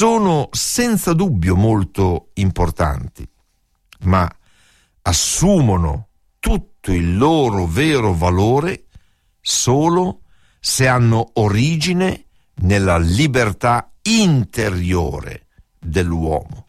sono senza dubbio molto importanti, ma assumono tutto il loro vero valore solo se hanno origine nella libertà interiore dell'uomo.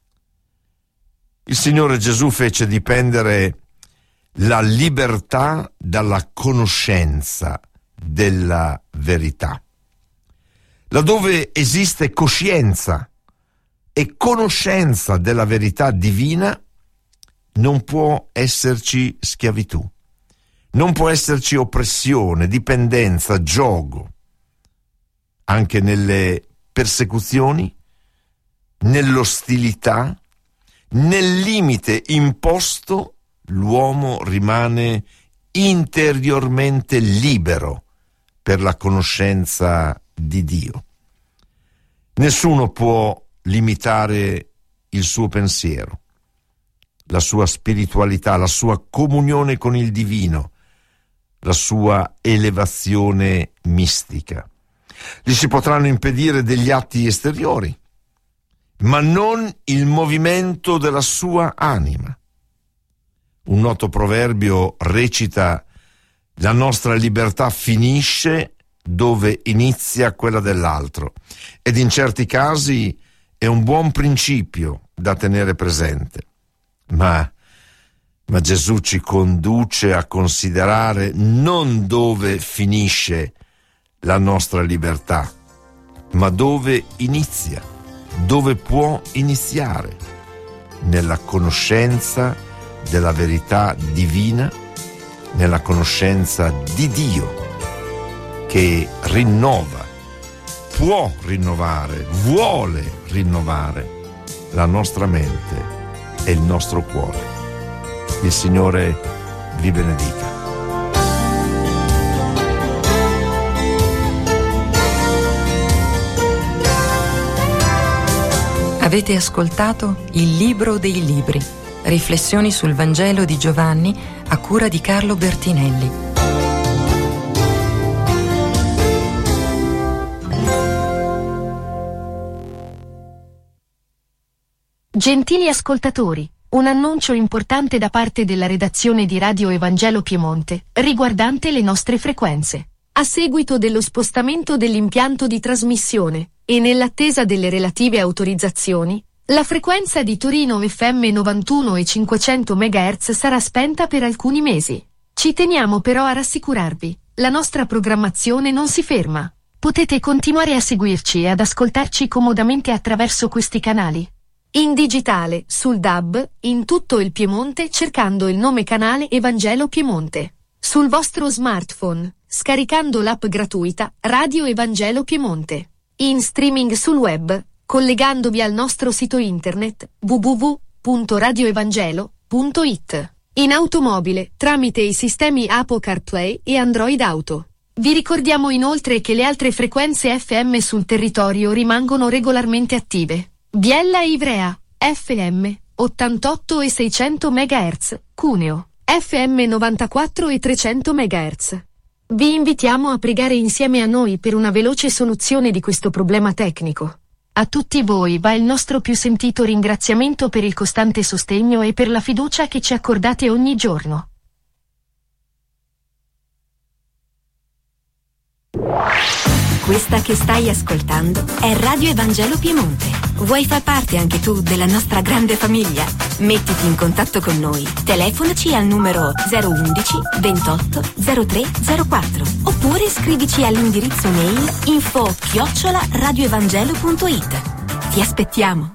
Il Signore Gesù fece dipendere la libertà dalla conoscenza della verità. Laddove esiste coscienza e conoscenza della verità divina, non può esserci schiavitù, non può esserci oppressione, dipendenza, giogo. Anche nelle persecuzioni, nell'ostilità, nel limite imposto, l'uomo rimane interiormente libero per la conoscenza di Dio. Nessuno può limitare il suo pensiero, la sua spiritualità, la sua comunione con il divino, la sua elevazione mistica. Gli si potranno impedire degli atti esteriori, ma non il movimento della sua anima. Un noto proverbio recita: la nostra libertà finisce dove inizia quella dell'altro, ed in certi casi è un buon principio da tenere presente. Ma Gesù ci conduce a considerare non dove finisce la nostra libertà, ma dove inizia, dove può iniziare, nella conoscenza della verità divina, nella conoscenza di Dio, che rinnova, può rinnovare, vuole rinnovare la nostra mente e il nostro cuore. Il Signore vi benedica. Avete ascoltato Il Libro dei Libri, riflessioni sul Vangelo di Giovanni a cura di Carlo Bertinelli. Gentili ascoltatori, un annuncio importante da parte della redazione di Radio Evangelo Piemonte, riguardante le nostre frequenze. A seguito dello spostamento dell'impianto di trasmissione, e nell'attesa delle relative autorizzazioni, la frequenza di Torino FM 91 e 500 MHz sarà spenta per alcuni mesi. Ci teniamo però a rassicurarvi, la nostra programmazione non si ferma. Potete continuare a seguirci e ad ascoltarci comodamente attraverso questi canali. In digitale, sul DAB, in tutto il Piemonte cercando il nome canale Evangelo Piemonte. Sul vostro smartphone, scaricando l'app gratuita Radio Evangelo Piemonte. In streaming sul web, collegandovi al nostro sito internet www.radioevangelo.it. In automobile, tramite i sistemi Apple CarPlay e Android Auto. Vi ricordiamo inoltre che le altre frequenze FM sul territorio rimangono regolarmente attive. Biella e Ivrea, FM, 88 e 600 MHz, Cuneo, FM 94 e 300 MHz. Vi invitiamo a pregare insieme a noi per una veloce soluzione di questo problema tecnico. A tutti voi va il nostro più sentito ringraziamento per il costante sostegno e per la fiducia che ci accordate ogni giorno. Questa che stai ascoltando è Radio Evangelo Piemonte. Vuoi far parte anche tu della nostra grande famiglia? Mettiti in contatto con noi. Telefonaci al numero 011 28 03 04 oppure scrivici all'indirizzo mail info@radioevangelo.it. Ti aspettiamo.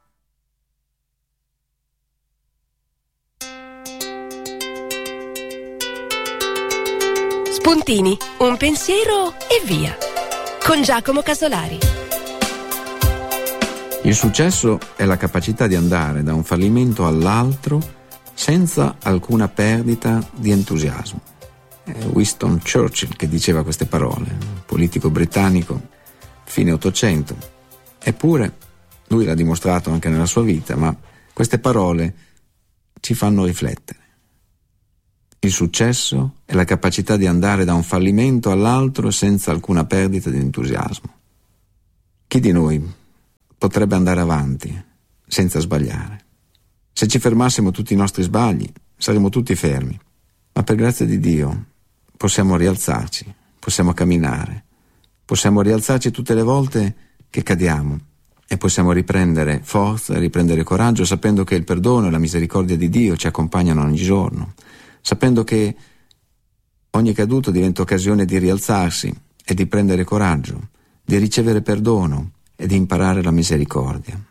Spuntini, un pensiero e via. Con Giacomo Casolari. Il successo è la capacità di andare da un fallimento all'altro senza alcuna perdita di entusiasmo. È Winston Churchill che diceva queste parole, un politico britannico, fine Ottocento. Eppure, lui l'ha dimostrato anche nella sua vita, ma queste parole ci fanno riflettere. Il successo è la capacità di andare da un fallimento all'altro senza alcuna perdita di entusiasmo. Chi di noi potrebbe andare avanti senza sbagliare. Se ci fermassimo tutti i nostri sbagli, saremmo tutti fermi. Ma per grazia di Dio possiamo rialzarci, possiamo camminare, possiamo rialzarci tutte le volte che cadiamo e possiamo riprendere forza, riprendere coraggio, sapendo che il perdono e la misericordia di Dio ci accompagnano ogni giorno, sapendo che ogni caduto diventa occasione di rialzarsi e di prendere coraggio, di ricevere perdono e di imparare la misericordia.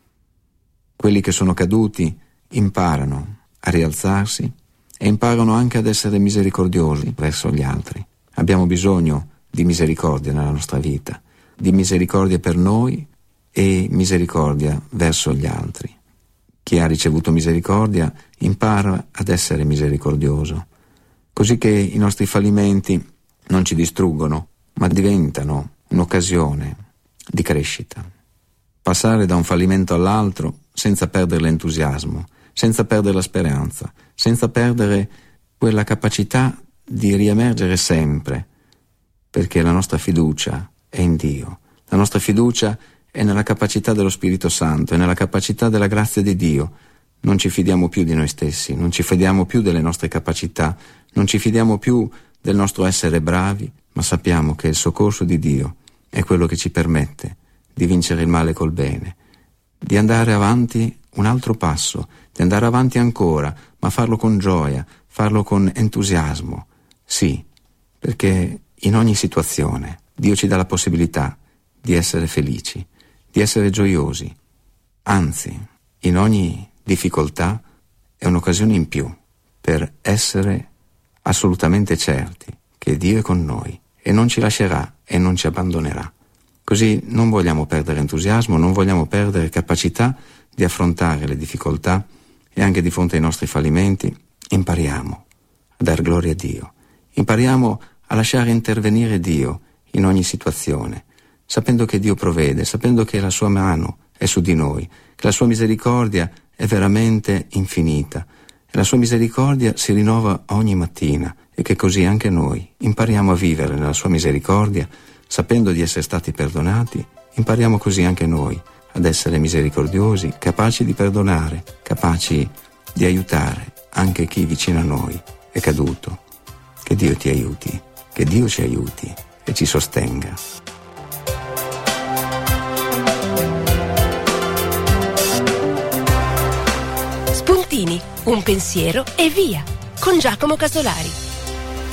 Quelli che sono caduti imparano a rialzarsi e imparano anche ad essere misericordiosi verso gli altri. Abbiamo bisogno di misericordia nella nostra vita, di misericordia per noi e misericordia verso gli altri. Chi ha ricevuto misericordia impara ad essere misericordioso, così che i nostri fallimenti non ci distruggono, ma diventano un'occasione di crescita. Passare da un fallimento all'altro senza perdere l'entusiasmo, senza perdere la speranza, senza perdere quella capacità di riemergere sempre, perché la nostra fiducia è in Dio, la nostra fiducia è nella capacità dello Spirito Santo, è nella capacità della grazia di Dio. Non ci fidiamo più di noi stessi, non ci fidiamo più delle nostre capacità, non ci fidiamo più del nostro essere bravi, ma sappiamo che il soccorso di Dio è quello che ci permette di vincere il male col bene, di andare avanti un altro passo, di andare avanti ancora, ma farlo con gioia, farlo con entusiasmo. Sì, perché in ogni situazione Dio ci dà la possibilità di essere felici, di essere gioiosi. Anzi, in ogni difficoltà è un'occasione in più per essere assolutamente certi che Dio è con noi e non ci lascerà e non ci abbandonerà. Così non vogliamo perdere entusiasmo, non vogliamo perdere capacità di affrontare le difficoltà e anche di fronte ai nostri fallimenti impariamo a dar gloria a Dio, impariamo a lasciare intervenire Dio in ogni situazione, sapendo che Dio provvede, sapendo che la sua mano è su di noi, che la sua misericordia è veramente infinita e la sua misericordia si rinnova ogni mattina e che così anche noi impariamo a vivere nella sua misericordia, sapendo di essere stati perdonati, impariamo così anche noi ad essere misericordiosi, capaci di perdonare, capaci di aiutare anche chi vicino a noi è caduto. Che Dio ti aiuti, che Dio ci aiuti e ci sostenga. Spuntini, un pensiero e via, con Giacomo Casolari.